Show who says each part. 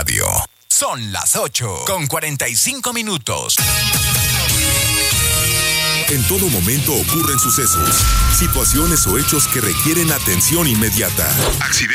Speaker 1: Radio. Son las 8:45.
Speaker 2: En todo momento ocurren sucesos, situaciones o hechos que requieren atención inmediata. Accidentes.